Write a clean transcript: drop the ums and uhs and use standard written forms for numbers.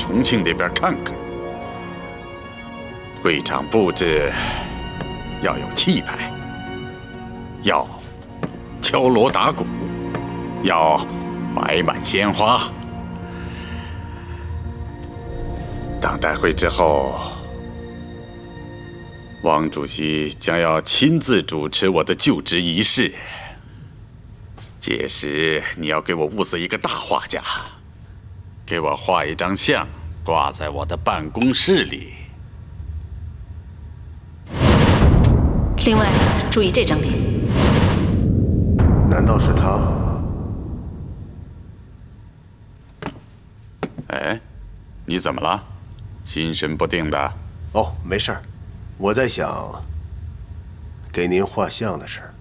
重庆那边看看。会场布置要有气派，要敲锣打鼓，要摆满鲜花。党代会之后，汪主席将要亲自主持我的就职仪式。届时你要给我物色一个大画家，给我画一张像，挂在我的办公室里。 另外，注意这张脸。 难道是他？ 哎，你怎么了？心神不定的？ 哦，没事儿，我在想给您画像的事儿。